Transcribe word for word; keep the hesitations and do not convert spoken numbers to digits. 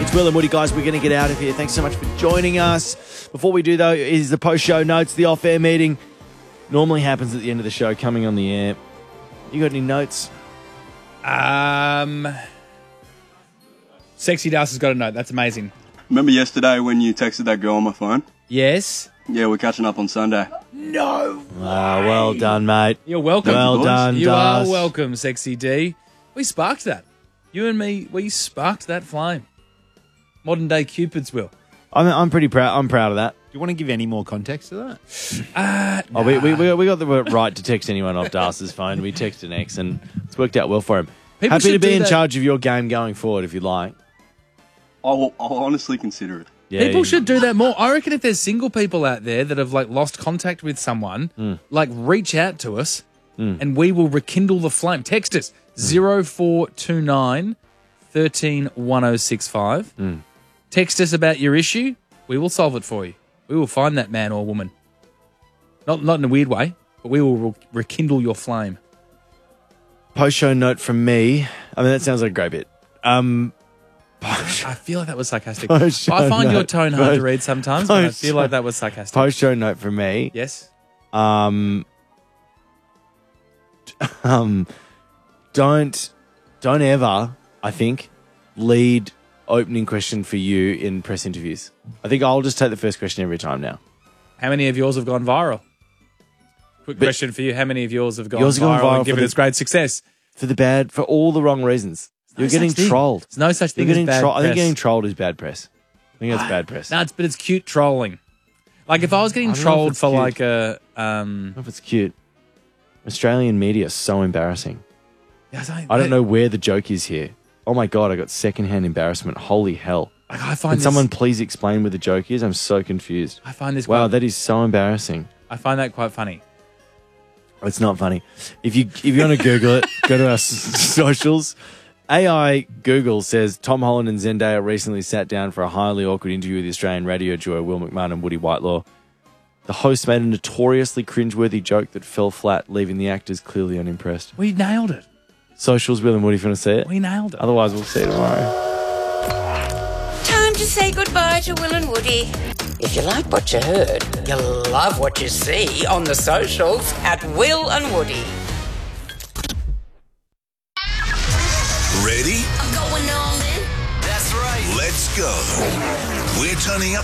It's Will and Woody, guys. We're going to get out of here. Thanks so much for joining us. Before we do, though, is the post-show notes. The off-air meeting normally happens at the end of the show, coming on the air. You got any notes? Um, Sexy Das has got a note. That's amazing. Remember yesterday when you texted that girl on my phone? Yes. Yeah, we're catching up on Sunday. No. Ah, well done, mate. You're welcome. Well done, You Das. are welcome, Sexy D. We sparked that. You and me, we sparked that flame. Modern day Cupids, Will. I'm, I'm pretty proud. I'm proud of that. Do you want to give any more context to that? Uh, Oh, we, we, we we got the right to text anyone off Darcy's phone. We texted X, and it's worked out well for him. People Happy to should be do in that. charge of your game going forward, if you'd like. I'll, I'll honestly consider it. Yeah, People you- should do that more. I reckon if there's single people out there that have like lost contact with someone, Mm. like reach out to us and we will rekindle the flame. Text us zero four two nine one three one zero six five. Mm. Text us about your issue. We will solve it for you. We will find that man or woman. Not not in a weird way, but we will re- rekindle your flame. Post-show note from me. I mean, that sounds like a great bit. Um, I feel like that was sarcastic. Post-show I find your note. tone hard to Post- read sometimes, but I post-show- feel like that was sarcastic. Post-show note from me. Yes. Um, um, don't, don't ever, I think, lead opening question for you in press interviews. I think I'll just take the first question every time now. How many of yours have gone viral? Quick But- question for you. How many of yours have gone Yours have viral, gone viral and for given the- its great success? For the bad, for all the wrong reasons. You're No getting such thing. trolled. There's no such You're thing as getting bad tro- I think press. getting trolled is bad press. I think that's bad press. No, it's, but it's cute trolling. Like if I was getting I don't know if trolled it's for cute. like a... Um, I don't know if it's cute. Australian media is so embarrassing. I don't, I don't know where the joke is here. Oh my God, I got secondhand embarrassment. Holy hell. Like I find Can this, someone please explain where the joke is? I'm so confused. I find this Wow, quite, that is so embarrassing. I find that quite funny. It's not funny. If you if you want to Google it, go to our s- socials. A I Google says Tom Holland and Zendaya recently sat down for a highly awkward interview with the Australian radio duo Will McMahon and Woody Whitelaw. The host made a notoriously cringeworthy joke that fell flat, leaving the actors clearly unimpressed. We nailed it. Socials, Will and Woody, if you want to see it. We nailed it. Otherwise, we'll see you tomorrow. Time to say goodbye to Will and Woody. If you like what you heard, you'll love what you see on the socials at Will and Woody. Ready? I'm going all in. That's right. Let's go. We're turning up